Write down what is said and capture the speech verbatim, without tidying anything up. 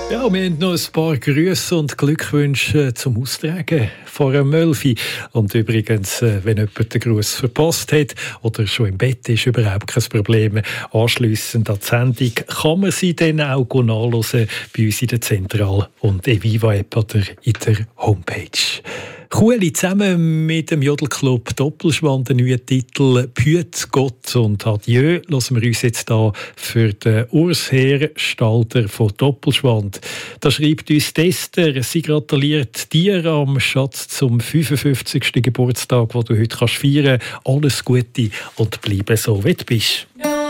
Ja, wir haben noch ein paar Grüße und Glückwünsche zum Austragen von einem Mölfi. Und übrigens, wenn jemand den Gruß verpasst hat oder schon im Bett ist, überhaupt kein Problem. Anschliessend an die Sendung kann man sie dann auch nachhören bei uns in der Zentral- und Eviva-App oder in der Homepage. Kueli zusammen mit dem Jodelclub Doppelschwand, den neuen Titel «Püt Gott und Adieu» hören wir uns jetzt da für den Urs Heer, Stalter von Doppelschwand. Da schreibt uns Esther, sie gratuliert dir am Schatz zum fünfundfünfzigsten Geburtstag, den du heute feiern kannst. Alles Gute und bleibe so, wie du bist.